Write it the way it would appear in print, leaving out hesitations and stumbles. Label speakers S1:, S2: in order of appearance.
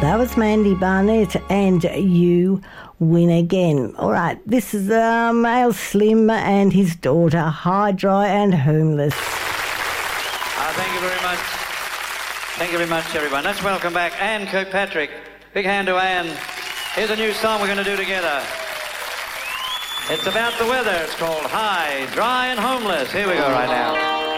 S1: That was Mandy Barnett, and you win again. All right, this is Male Slim and his daughter, High, Dry and Homeless.
S2: Thank you very much. Thank you very much, everyone. Let's welcome back Anne Kirkpatrick. Big hand to Anne. Here's a new song we're going to do together. It's about the weather. It's called High, Dry and Homeless. Here we go right now.